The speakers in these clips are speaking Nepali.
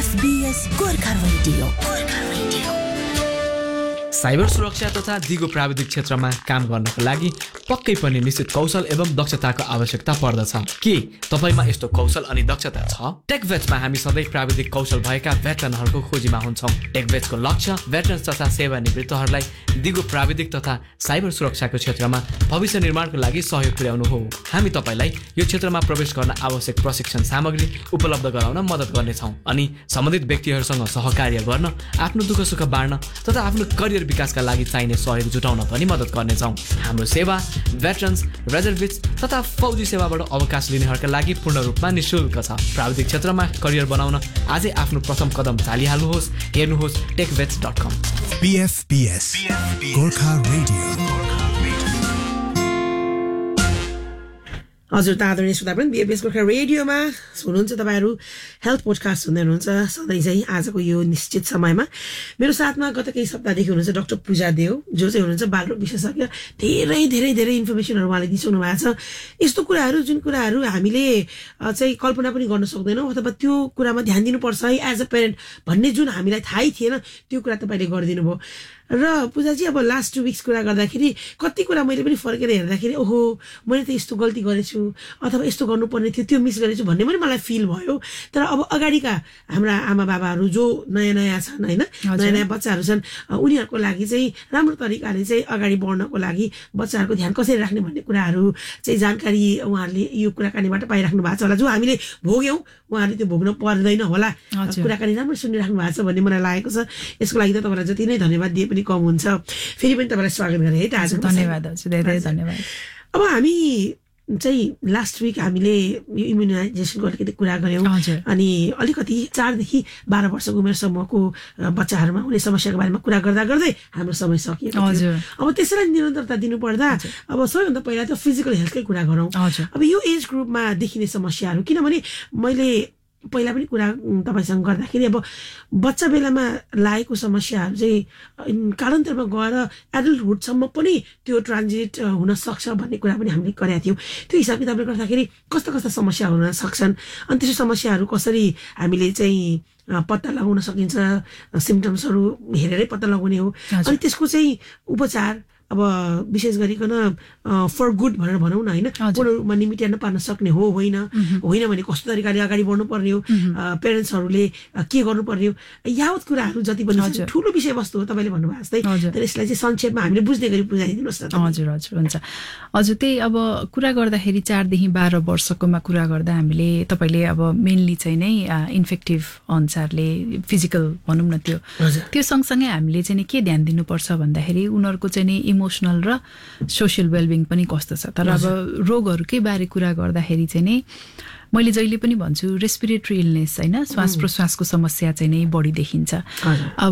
SBS Gorkha radio. साइबर सुरक्षा तथा दिगो प्राविधिक क्षेत्रमा काम गर्नको लागि पक्कै पनि निश्चित कौशल एवं दक्षताको आवश्यकता पर्दछ। के तपाईमा यस्तो कौशल अनि दक्षता छ? टेकभेट्समा हामी सधैँ प्राविधिक कौशल भएका भेटरनहरूको खोजीमा हुन्छौँ। टेकभेट्सको लक्ष्य भेटरन्स तथा सेवानिवृत्तहरूलाई दिगो प्राविधिक तथा साइबर सुरक्षाको क्षेत्रमा भविष्य निर्माणको लागि सहयोग पुर्याउनु हो। हामी तपाईलाई यो क्षेत्रमा प्रवेश गर्न आवश्यक प्रशिक्षण सामग्री उपलब्ध गराउन मद्दत गर्नेछौँ अनि सम्बन्धित व्यक्तिहरूसँग सहकार्य गर्न, आफ्नो दुःख सुख बाँड्न तथा आफ्नो करियर विकासका लागि चाहिने सहयोग जुटाउन पनि मद्दत गर्नेछौँ। हाम्रो सेवा भेटरन्स, रिजर्भिस्ट तथा फौजी सेवाबाट अवकाश लिनेहरूका लागि पूर्ण रूपमा निःशुल्क छ। प्राविधिक क्षेत्रमा करियर बनाउन आजै आफ्नो प्रथम कदम चालिहाल्नुहोस्। हेर्नुहोस् techvets.com। PFPS Gorkha radio. हजुर त आदरणीय श्रोतावृन्द, PFPS गोर्खा रेडियोमा हुनुहुन्छ तपाईहरू। हेल्थ पोडकास्ट सुन्दै हुनुहुन्छ सधैँ चाहिँ। आजको यो निश्चित समयमा मेरो साथमा गत केही सप्ताहदेखि हुनुहुन्छ डाक्टर पूजा देव, जो चाहिँ हुनुहुन्छ बालरोग विशेषज्ञ। धेरै धेरै धेरै इन्फर्मेसनहरू उहाँले दिइसक्नु भएको छ। यस्तो कुराहरू जुन कुराहरू हामीले चाहिँ कल्पना पनि गर्न सक्दैनौँ अथवा त्यो कुरामा ध्यान दिनुपर्छ है एज अ पेरेन्ट भन्ने जुन हामीलाई थाहै थिएन, त्यो कुरा तपाईँले गरिदिनु भयो। र पूजाजी, अब लास्ट 2 वीक्स कुरा गर्दाखेरि कति कुरा मैले पनि फर्केर हेर्दाखेरि ओहो मैले त यस्तो गल्ती गरेछु अथवा यस्तो गर्नुपर्ने थियो, त्यो मिस गरेछु भन्ने पनि मलाई फिल भयो। तर अब अगाडिका हाम्रा आमा बाबाहरू जो नयाँ नयाँ छन् होइन, नयाँ नयाँ बच्चाहरू छन्, उनीहरूको लागि चाहिँ राम्रो तरिकाले चाहिँ अगाडि बढ्नको लागि बच्चाहरूको ध्यान कसरी राख्ने भन्ने कुराहरू चाहिँ जानकारी उहाँहरूले यो कुराकानीबाट पाइराख्नु भएको छ होला। जो हामीले भोग्यौँ उहाँहरूले त्यो भोग्न पर्दैन होला। कुराकानी राम्रो सुनिराख्नु भएको छ भन्ने मलाई लागेको छ। यसको लागि त तपाईँलाई जति नै धन्यवाद दिए पनि कम हुन्छ। फेरि पनि तपाईँलाई स्वागत गरेँ है त आज। धन्यवाद हजुर, धेरै धेरै धन्यवाद। अब हामी चाहिँ लास्ट विक हामीले यो इम्युनाइजेसनको अलिकति कुरा गऱ्यौँ अनि अलिकति 4 देखि 12 वर्षको उमेर समूहको बच्चाहरूमा हुने समस्याको बारेमा कुरा गर्दा गर्दै हाम्रो समय सकिएको थियो। अब त्यसैलाई निरन्तरता दिनुपर्दा अब सबैभन्दा पहिला त फिजिकल हेल्थकै कुरा गरौँ। अब यो एज ग्रुपमा देखिने समस्याहरू, किनभने मैले पहिला पनि कुरा तपाईँसँग गर्दाखेरि अब बच्चा बेलामा लागेको समस्याहरू चाहिँ कालान्तरमा गएर एडल्टहुडसम्म पनि त्यो ट्रान्जिट हुन सक्छ भन्ने कुरा पनि हामीले गरेका थियौँ। त्यो हिसाब किताबले गर्दाखेरि कस्ता कस्ता समस्या हुन सक्छन् अनि त्यस्तो समस्याहरू कसरी हामीले चाहिँ पत्ता लगाउन सकिन्छ, सिम्टम्सहरू हेरेरै पत्ता लगाउने हो अनि त्यसको चाहिँ उपचार अब विशेष गरिकन फर गुड भनेर भनौँ न होइन, पूर्ण रूपमा निमिट्याउन पार्न सक्ने हो होइन भने कस्तो तरिकाले अगाडि बढ्नुपर्ने हो, पेरेन्ट्सहरूले के गर्नुपर्ने हो, यावत कुराहरू जति पनि ठुलो विषयवस्तु हो तपाईँले भन्नुभएको जस्तै। तर यसलाई चाहिँ संक्षेपमा हामीले बुझ्ने गरी बुझाइदिनुहोस् न। हजुर हजुर हुन्छ। हजुर त्यही अब कुरा गर्दाखेरि 4 देखि 12 वर्षकोमा कुरा गर्दा हामीले तपाईँले अब मेनली चाहिँ नै इन्फेक्टिभ अनुसारले फिजिकल भनौँ न त्यो सँगसँगै हामीले चाहिँ के ध्यान दिनुपर्छ भन्दाखेरि उनीहरूको चाहिँ नि इमोसनल र सोसियल वेलबिङ पनि कस्तो छ। तर अब रोगहरूकै बारे कुरा गर्दाखेरि चाहिँ नि मैले जहिले पनि भन्छु रेस्पिरेटरी इलनेस होइन, श्वास प्रश्वासको समस्या चाहिँ नै बढी देखिन्छ। अब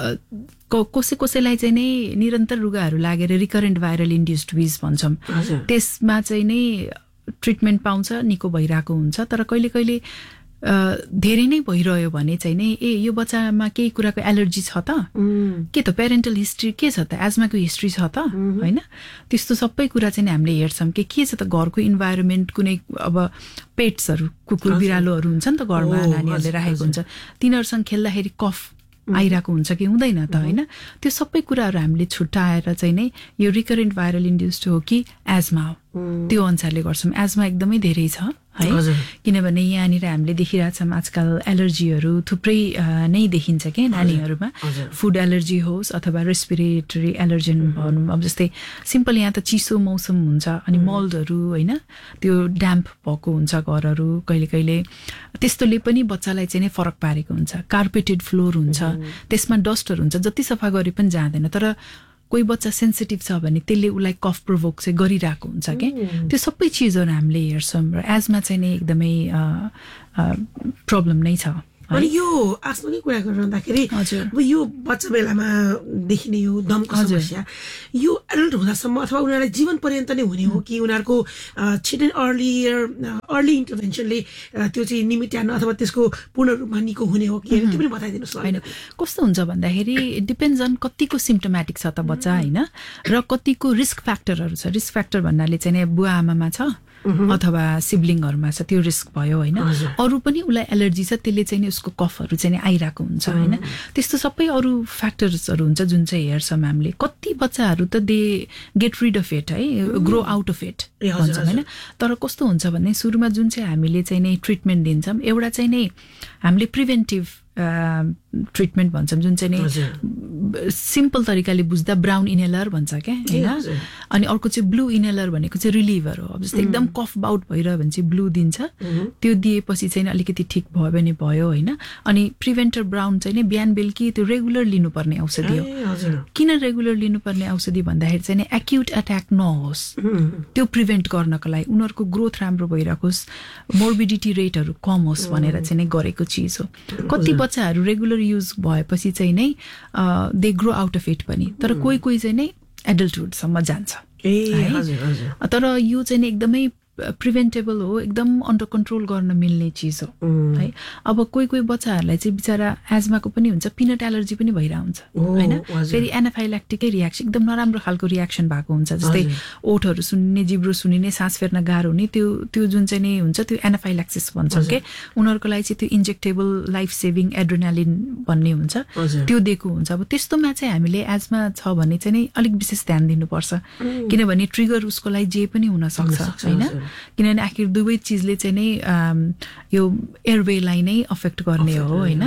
कसैलाई चाहिँ नै निरन्तर रुगाहरू लागेर रिकरेन्ट भाइरल इन्ड्युस्ड विज भन्छौँ, त्यसमा चाहिँ नै ट्रिटमेन्ट पाउँछ, निको भइरहेको हुन्छ। तर कहिले कहिले धेरै नै भइरह्यो भने चाहिँ नै यो बच्चामा केही कुराको एलर्जी छ त, के त पेरेन्टल हिस्ट्री के छ त, एजमाको हिस्ट्री छ त होइन, त्यस्तो सबै कुरा चाहिँ हामीले हेर्छौँ कि के छ त घरको इन्भाइरोमेन्ट। कुनै अब पेट्सहरू कुकुर बिरालोहरू हुन्छ नि त घरमा, नानीहरूले राखेको हुन्छ, तिनीहरूसँग खेल्दाखेरि कफ आइरहेको हुन्छ कि हुँदैन त होइन, त्यो सबै कुराहरू हामीले छुट्याएर चाहिँ नै यो रिकरेन्ट भाइरल इन्ड्युस्ड हो कि एजमा हो त्यो अनुसारले गर्छौँ। एजमा एकदमै धेरै छ है, किनभने यहाँनिर हामीले देखिरहेछौँ आजकल एलर्जीहरू थुप्रै नै देखिन्छ क्या नानीहरूमा, फुड एलर्जी होस् अथवा रेस्पिरेटरी एलर्जन भनौँ। अब जस्तै सिम्पल यहाँ त चिसो मौसम हुन्छ अनि मल्डहरू होइन, त्यो ड्याम्प भएको हुन्छ घरहरू, कहिले कहिले त्यस्तोले पनि बच्चालाई चाहिँ नै फरक पारेको हुन्छ। कार्पेटेड फ्लोर हुन्छ, त्यसमा डस्टहरू हुन्छ, जति सफा गरे पनि जाँदैन। तर कोही बच्चा सेन्सिटिभ छ भने त्यसले उसलाई कफ प्रोभोक चाहिँ गरिरहेको हुन्छ क्या। त्यो सबै चिजहरू हामीले हेर्छौँ र एजमा चाहिँ नै एकदमै प्रब्लम नै छ। अनि यो आस्माकै कुरा गर्दाखेरि अब यो बच्चा बेलामा देखिने यो दमको समस्या यो एडल्ट हुँदासम्म अथवा उनीहरूलाई जीवन पर्यन्त नै हुने हो कि उनीहरूको छिटै अर्ली इन्टरभेन्सनले त्यो चाहिँ निमिट्याउन अथवा त्यसको पूर्ण रूपमा निको हुने हो कि त्यो पनि बताइदिनुहोस्। होइन कस्तो हुन्छ भन्दाखेरि डिपेन्ड्स अन कतिको सिम्टोमेटिक छ त बच्चा होइन, र कतिको रिस्क फ्याक्टरहरू छ। रिस्क फ्याक्टर भन्नाले चाहिँ बुवा आमामा छ अथवा सिब्लिङहरुमा छ त्यो रिस्क भयो हैन अरु पनि उलाई एलर्जी छ त्यसले चाहिँ उसको कफहरु चाहिँ आइराको हुन्छ हैन त्यस्तो सबै अरु फ्याक्टर्सहरु हुन्छ जुन चाहिँ हेर्छौं हामीले कति बच्चाहरु त they get rid of it है ग्रो आउट अफ इट भन्छौं हैन तर कस्तो हुन्छ भन्ने सुरुमा जुन चाहिँ हामीले चाहिँ नै ट्रिटमेन्ट दिन्छौं एउटा चाहिँ नै हामीले प्रिभेन्टिभ ट्रिटमेन्ट भन्छौं जुन चाहिँ नि सिम्पल तरिकाले बुझ्दा ब्राउन इनहेलर भन्छ के हैन अनि अर्को चाहिँ ब्लू इनहेलर भनेको चाहिँ रिलिभर हो अब जस्तै एकदम कफ बाउट भइरा भने चाहिँ ब्लू दिन्छ त्यो दिएपछि चाहिँ अलिकति ठीक भयो भने भयो हैन अनि प्रिभेन्टर ब्राउन चाहिँ नि बिहान बेलुकी त्यो रेगुलर लिनुपर्ने औषधि हो किन रेगुलर लिनुपर्ने औषधि भन्दाखेरि चाहिँ नि एक्युट अट्याक नहोस् त्यो प्रिभेन्ट गर्नको लागि उनीहरुको ग्रोथ राम्रो भइराकोस् मोर्बिडिटी रेटहरु कम होस् भनेर चाहिँ नि गरेको चीज हो कति बच्चाहरु रेगुलर युज भएपछि चाहिँ नै they grow out of it पनि तर कोही कोही चाहिँ नै एडल्टहुड सम्म जान्छ तर यो चाहिँ एकदमै प्रिभेन्टेबल हो एकदम अन्डर कन्ट्रोल गर्न मिल्ने चीज हो है अब कोही कोही बच्चाहरुलाई चाहिँ बिचारा एज्माको पनि हुन्छ पिनट एलर्जी पनि भइरा हुन्छ हैन फेरि एनाफाइल्याक्टिक रिएक्सन एकदम नराम्रो खालको रिएक्सन भएको हुन्छ जस्तै ओठहरु सुन्निने जिब्रो सुन्निने सास फेर्न गाह्रो हुने त्यो जुन चाहिँ नि हुन्छ त्यो एनाफाइल्याक्सिस भन्छौं के उनीहरुको लागि चाहिँ त्यो इन्जेक्टेबल लाइफ सेभिङ एड्रेनालिन भन्ने हुन्छ त्यो दिएको हुन्छ अब त्यस्तोमा चाहिँ हामीले एज्मा छ भने चाहिँ नि अलिक विशेष ध्यान दिनुपर्छ किनभने ट्रिगर उसको लागि जे पनि हुन सक्छ हैन किनभने आखिर दुवै चीजले चाहिँ नै यो एयरवेलाई नै अफेक्ट गर्ने हो हैन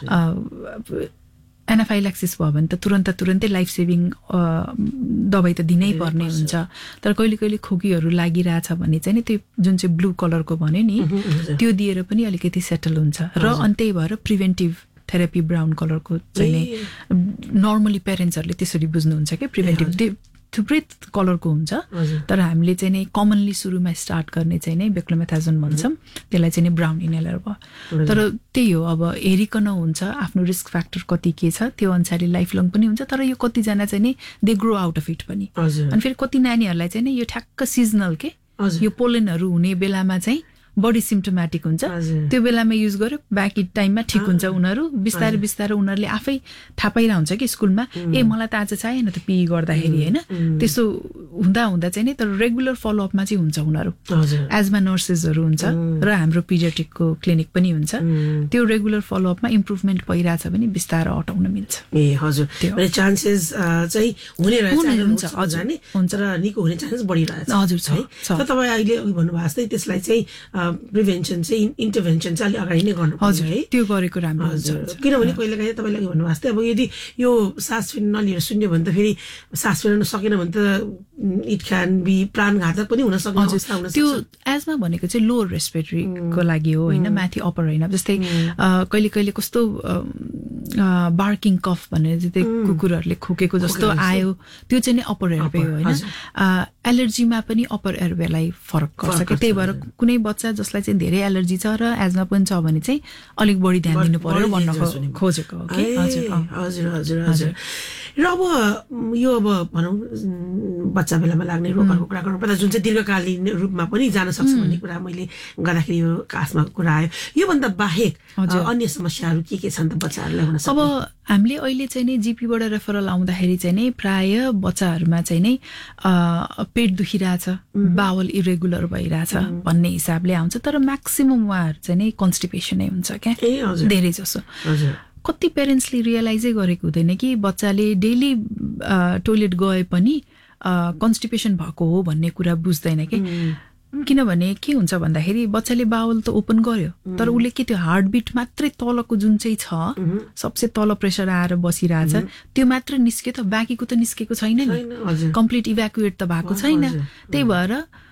एनाफाइल्याक्सिस भयो भने त तुरन्तै लाइफ सेभिङ दबाई त दिनै पर्ने हुन्छ तर कहिले कहिले खोकीहरु लागिराछ भने चाहिँ नि त्यो जुन चाहिँ ब्लू कलरको भन्यो नि त्यो दिएर पनि अलिकति सेटल हुन्छ र अन्त्यै भएर प्रिभेन्टिभ थेरापी ब्राउन कलरको चाहिँ नि नर्मली पेरेन्ट्सहरुले त्यसरी बुझ्नुहुन्छ के प्रिभेन्टिभ थुप्रै कलरको हुन्छ तर हामीले चाहिँ नि कमनली सुरुमा स्टार्ट गर्ने चाहिँ नि बेक्लोमेथाजोन भन्छौं त्यसलाई चाहिँ नि ब्राउन इनहेलर भयो तर त्यही हो अब हेरिकन हुन्छ आफ्नो रिस्क फ्याक्टर कति के छ त्यो अनुसारले लाइफ लङ पनि हुन्छ तर यो कति जना चाहिँ नि they grow out of it पनि अनि फेरि कति नानीहरुलाई चाहिँ नि यो ठ्याक्क सिजनल के यो पोलेनहरु हुने बेलामा चाहिँ बडी सिम्पटोमेटिक हुन्छ त्यो बेलामा युज गर्यो बाकी टाइममा ठीक हुन्छ उनीहरु बिस्तारै बिस्तारै उनीहरुले आफै थाहा पाइरा हुन्छ कि स्कुलमा ए मलाई त आज चाहिएन त पी गर्दाखेरि हैन त्यसो हुँदा चाहिँ नि तर रेगुलर फलो अपमा चाहिँ हुन्छ उनीहरु एजमा नर्सेसहरु हुन्छ र हाम्रो पिडियाट्रिकको क्लिनिक पनि हुन्छ त्यो रेगुलर फलो अपमा इम्प्रुभमेन्ट भइराछ भने बिस्तारै हटाउन मिल्छ ए हजुर भने चान्सेस चाहिँ हुने रहेछ हजुर नि हुन्छ र निको हुने चान्सेस बढिरहेछ हजुर छ त तपाई अहिले भन्नुभएको जस्तै त्यसलाई चाहिँ प्रिभेन्सन चाहिँ इन्टरभेन्सन चाहिँ अलि अगाडि नै गर्नुपर्छ है त्यो गरेको राम्रो हुन्छ किनभने कहिलेकाहीँ तपाईले अघि भन्नुभएको जस्तै अब यदि यो सास फेर्न नलिएर सुन्यो भने त फेरि सास फेर्न सकेन भने त इट क्यान बी प्राणघातक पनि हुन सक्ने अवस्था हुन सक्छ त्यो एजमा भनेको चाहिँ लोअर रेस्पिरेटरीको लागि हो हैन माथि अपर हैन जस्तै कहिले कहिले कस्तो बार्किङ कफ भनेर चाहिँ कुकुरहरुले खोकेको जस्तो आयो त्यो चाहिँ नि अपर एयरवे हो हैन एलर्जीमा पनि अपर एयरवेलाई फरक गर्छ के त्यही भएर कुनै बच्चा जसलाई चाहिँ धेरै एलर्जी छ र एजमा पनि छ भने चाहिँ अलिक बढी ध्यान दिनु पर्यो भन्न खोजेको हो के हजुर र अब यो अब भनौं बच्चा बेलामा लाग्ने रोगहरुको कुरा गर्नु पर्दा जुन चाहिँ दीर्घकालीन रूपमा पनि जान सक्छ भन्ने कुरा मैले गर्दाखेरि यो खासमा कुरा आयो यो भन्दा बाहेक अन्य समस्याहरु के छन् त बच्चाहरुलाई हुन सक्छ अब हामीले अहिले चाहिँ नि जीपी बाट रेफरल आउँदाखेरि चाहिँ नि प्राय बच्चाहरुमा चाहिँ नि पेट दुखिराछ बावल इरेगुलर भइराछ भन्ने हिसाबले आउँछ तर म्याक्सिमम उहाँहरु चाहिँ नि कन्स्टिपेसन नै हुन्छ क्या धेरै जसो कति पेरेन्ट्सले रियलाइजै गरेको हुँदैन कि बच्चाले डेली टोयलेट गए पनि कन्स्टिपेसन भएको हो भन्ने कुरा बुझ्दैन के किनभने के हुन्छ भन्दाखेरि बच्चाले बावल त ओपन गर्यो तर उले के त्यो हार्टबिट मात्रै तलको जुन चाहिँ छ सबसे तल प्रेसर आएर बसिरहेछ त्यो मात्र निस्क्यो त बाकीको त निस्केको छैन नि कम्प्लिट इभ्याकुएट त भएको छैन त्यही भएर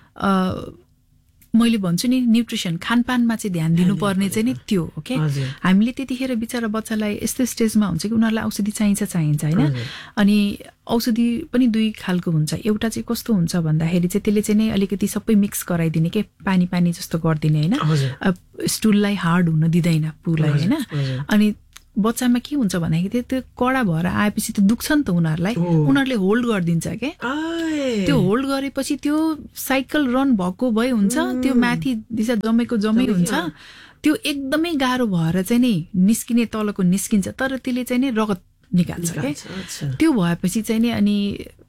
मैले भन्छु नि न्यूट्रिसन खानपानमा चाहिँ ध्यान दिनुपर्ने चाहिँ नि त्यो हो के हामीले त्यतिखेर बिचारा बच्चालाई यस्तो स्टेजमा हुन्छ कि उनीहरुलाई औषधि चाहिन्छ हैन अनि औषधि पनि दुई खालको हुन्छ एउटा चाहिँ कस्तो हुन्छ भन्दाखेरि चाहिँ त्यसले चाहिँ नै अलिकति सबै मिक्स गराइदिने के पानी जस्तो गर्दिने हैन स्टुललाई हार्ड हुन दिदैन पुलाई हैन अनि बच्चामा के हुन्छ भन्दाखेरि त्यो कडा भएर आएपछि त दुख्छ नि त उनीहरुले होल्ड गर्दिन्छ के त्यो होल्ड गरेपछि त्यो साइकल रन भएको भए हुन्छ त्यो माथि दिशा जमै हुन्छ त्यो एकदमै गाह्रो भएर चाहिँ नि निस्किने तलको निस्किन्छ तर त्यसले चाहिँ नि रगत निकाल्छ के त्यो भएपछि चाहिँ नि अनि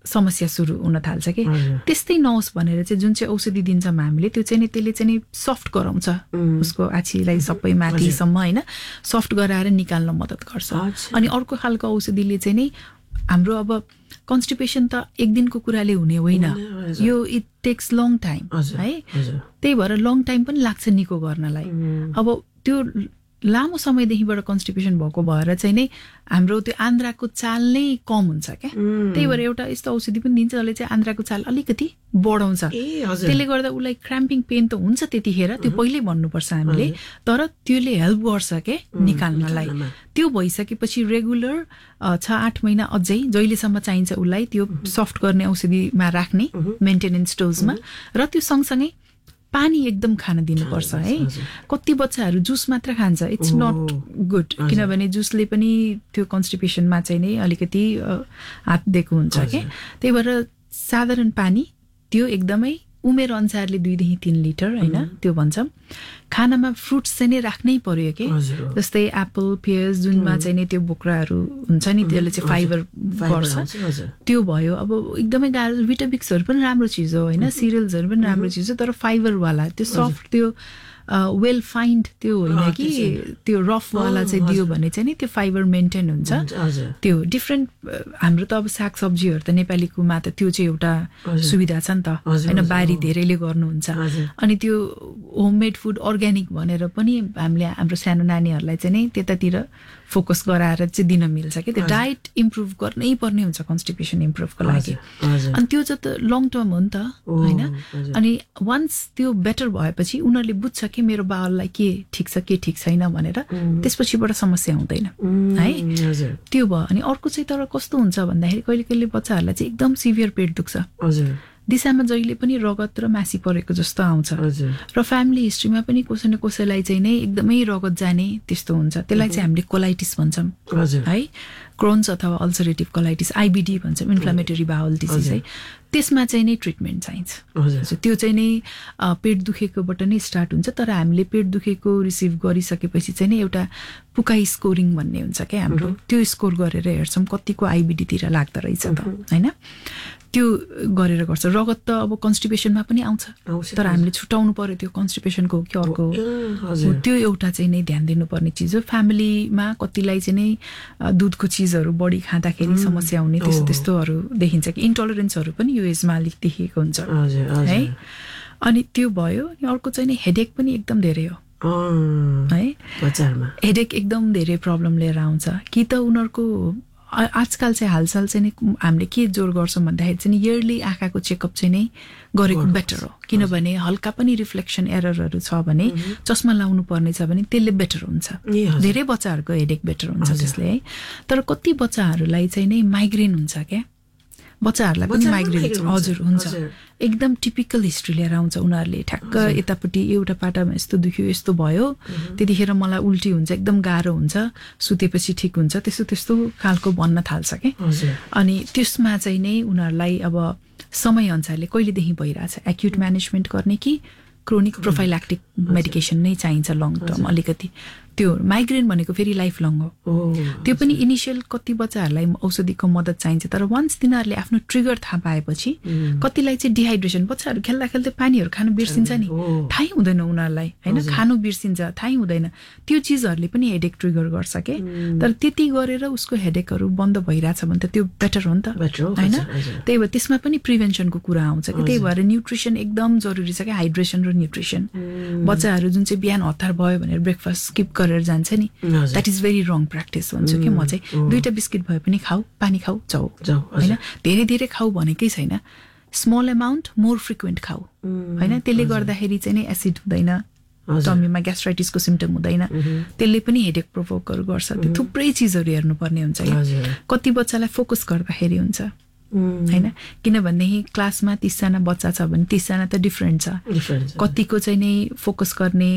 समस्या सुरु हुन थाल्छ कि त्यस्तै नहोस् भनेर चाहिँ जुन चाहिँ औषधि दिन्छौँ हामीले त्यो चाहिँ नि त्यसले चाहिँ नि सफ्ट गराउँछ उसको आछीलाई सबै माथिसम्म हैन सफ्ट गराएर निकाल्न मद्दत गर्छ अनि अर्को खालको औषधिले चाहिँ नि हाम्रो अब कन्स्टिपेसन त एक दिनको कुराले हुने होइन यो इट टेक्स लङ टाइम है त्यही भएर लङ टाइम पनि लाग्छ निको गर्नलाई अब त्यो लामो समयदेखिबाट कन्स्टिपेसन भएको भएर चाहिँ नै हाम्रो त्यो आन्द्राको चाल नै कम हुन्छ क्या त्यही भएर एउटा यस्तो औषधि पनि दिन्छ जसले चाहिँ आन्द्राको चाल अलिकति बढाउँछ त्यसले गर्दा उसलाई क्राम्पिङ पेन त हुन्छ त्यतिखेर त्यो पहिल्यै भन्नुपर्छ हामीले तर त्यसले हेल्प गर्छ के निकाल्नलाई त्यो भइसकेपछि रेगुलर 6-8 महिना अझै जहिलेसम्म चाहिन्छ उसलाई त्यो सफ्ट गर्ने औषधिमा राख्ने मेन्टेनेन्स डोजमा र त्यो सँगसँगै पानी एकदम खान दिनुपर्छ है कति बच्चाहरू जुस मात्र खान्छ इट्स नट गुड किनभने जुसले पनि त्यो कन्स्टिपेसनमा चाहिँ नै अलिकति हात दिएको हुन्छ के त्यही भएर साधारण पानी त्यो एकदमै उमेर अनुसारले 2 देखि 3 लिटर हैन त्यो भन्छौं खानामा फ्रुट्स चाहिँ नै राख्नै पर्यो के जस्तै एप्पल पियर्स जुनमा चाहिँ नि त्यो बोक्राहरू हुन्छ नि त्यसले चाहिँ फाइबर गर्छ त्यो भयो अब एकदमै गाह्रो विटामिक्सहरू पनि राम्रो चिज हो हैन सिरियल्सहरू पनि राम्रो चिज हो तर फाइबर वाला त्यो सफ्ट त्यो वेल फाइन्ड त्यो होइन कि त्यो रफ वाला चाहिँ दियो भने चाहिँ नि त्यो फाइबर मेन्टेन हुन्छ त्यो डिफरेन्ट हाम्रो त अब सागसब्जीहरू त नेपालीकोमा त त्यो चाहिँ एउटा सुविधा छ नि त हैन बारी धेरैले गर्नुहुन्छ अनि त्यो होममेड फुड अर्ग्यानिक भनेर पनि हामीले हाम्रो सानो नानीहरूलाई चाहिँ नि त्यतातिर फोकस गराएर चाहिँ दिन मिल्छ कि त्यो डाइट इम्प्रुभ गर्नै पर्ने हुन्छ कन्स्टिपेसन इम्प्रुभको लागि अनि त्यो चाहिँ त लङ टर्म हो नि त हैन अनि वन्स त्यो बेटर भएपछि उनीहरूले बुझ्छ कि मेरो बाउलाई के ठिक छ के ठिक छैन भनेर त्यसपछिबाट समस्या हुँदैन है त्यो भयो अनि अर्को चाहिँ तर कस्तो हुन्छ भन्दाखेरि कहिले कहिले बच्चाहरूलाई चाहिँ एकदम सिभियर पेट दुख्छ दिशामा जहिले पनि रगत र मासी परेको जस्तो आउँछ र फ्यामिली हिस्ट्रीमा पनि कसै न कसैलाई चाहिँ नै एकदमै रगत जाने त्यस्तो हुन्छ त्यसलाई चाहिँ हामीले कोलाइटिस भन्छौँ है क्रोन्स अथवा अल्सरेटिभ कोलाइटिस आइबिडी भन्छौँ इन्फ्लामेटरी बाउल डिजिज है त्यसमा चाहिँ नै ट्रिटमेन्ट चाहिन्छ त्यो चाहिँ नै पेट दुखेकोबाट नै स्टार्ट हुन्छ तर हामीले पेट दुखेको रिसिभ गरिसकेपछि चाहिँ नै एउटा पुकाई स्कोरिङ भन्ने हुन्छ क्या हाम्रो त्यो स्कोर गरेर हेर्छौँ कतिको आइबिडीतिर लाग्दो रहेछ त हैन त्यो गरेर गर्छ रगत त अब कन्स्टिपेसनमा पनि आउँछ तर हामीले छुटाउनु पर्यो त्यो कन्स्टिपेसनको कि अर्को त्यो एउटा चाहिँ नै ध्यान दिनुपर्ने चिज हो फ्यामिलीमा कतिलाई चाहिँ नै दुधको चिजहरू बढी खाँदाखेरि समस्या हुने त्यस्तोहरू देखिन्छ कि इन्टलरेन्सहरू पनि यो एजमा अलिक देखिएको हुन्छ है अनि त्यो भयो अनि अर्को चाहिँ नि हेडेक पनि एकदम धेरै हो है बच्चाहरुमा हेडेक एकदम धेरै प्रब्लम लिएर आउँछ कि त उनीहरूको आजकल चाहिँ हालसाल चाहिँ हामीले के जोर गर्छौँ भन्दाखेरि चाहिँ इयरली आँखाको चेकअप चाहिँ नै गरेको बेटर हो किनभने हल्का पनि रिफ्लेक्सन एररहरू छ भने चस्मा लाउनु पर्ने छ भने त्यसले बेटर हुन्छ धेरै बच्चाहरूको हेडेक बेटर हुन्छ त्यसले है तर कति बच्चाहरूलाई चाहिँ नै माइग्रेन हुन्छ क्या बच्चाहरूलाई पनि माइग्रेन हजुर हुन्छ एकदम टिपिकल हिस्ट्री लिएर आउँछ उनीहरूले ठ्याक्क यतापट्टि एउटा पाटामा यस्तो दुख्यो यस्तो भयो त्यतिखेर मलाई उल्टी हुन्छ एकदम गाह्रो हुन्छ सुतेपछि ठिक हुन्छ त्यस्तो त्यस्तो खालको भन्न थाल्छ के अनि त्यसमा चाहिँ नै उनीहरूलाई अब समय अनुसारले कहिलेदेखि भइरहेछ एक्युट म्यानेजमेन्ट गर्ने कि क्रोनिक प्रोफाइल्याक्टिक मेडिकेसन नै चाहिन्छ लङ टर्म अलिकति त्यो माइग्रेन भनेको फेरि लाइफ लङ हो त्यो पनि इनिशियल कति बच्चाहरूलाई औषधिको मद्दत चाहिन्छ तर वन्स तिनीहरूले आफ्नो ट्रिगर थाहा पाएपछि कतिलाई चाहिँ डिहाइड्रेसन बच्चाहरू खेल्दा खेल्दै पानीहरू खानु बिर्सिन्छ नि थाहै हुँदैन उनीहरूलाई होइन खानु बिर्सिन्छ थाहै हुँदैन त्यो चिजहरूले पनि हेडेक ट्रिगर गर्छ के तर त्यति गरेर उसको हेडेकहरू बन्द भइरहेछ भने त त्यो बेटर हो नि त होइन त्यही भएर त्यसमा पनि प्रिभेन्सनको कुरा आउँछ कि त्यही भएर न्युट्रिसन एकदम जरुरी छ कि हाइड्रेसन र न्युट्रिसन बच्चाहरू जुन चाहिँ बिहान हतार भयो भनेर ब्रेकफास्ट स्किप गरेर जान्छ नि that is very wrong practice भन्छु कि म चाहिँ 2टा बिस्किट भए पनि खाऊ पानी खाऊ जाऊ होइन धेरै धेरै खाऊ भनेकै छैन स्मल अमाउन्ट मोर फ्रिक्वेन्ट खाऊ होइन त्यसले गर्दाखेरि चाहिँ नि एसिड हुँदैन टमीमा ग्यास्ट्राइटिसको सिम्टम हुँदैन त्यसले पनि हेडेक प्रोभोकहरू गर्छ त्यो थुप्रै चिजहरू हेर्नुपर्ने हुन्छ कति बच्चालाई फोकस गर्दाखेरि हुन्छ हैन किनभनेदेखि क्लासमा 30 जना बच्चा छ भने 30 जना त डिफरेन्ट छ कतिको चाहिँ नै फोकस गर्ने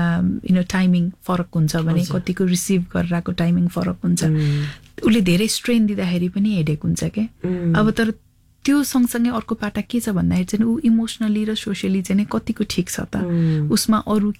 टाइमिङ फरक हुन्छ भने कतिको रिसिभ गरेरको टाइमिङ फरक हुन्छ उसले धेरै स्ट्रेन दिँदाखेरि पनि हेडेक हुन्छ के अब तर त्यो सँगसँगै अर्को पाटा के छ भन्दाखेरि चाहिँ ऊ इमोसनली र सोसियली चाहिँ कतिको ठिक छ त उसमा अरू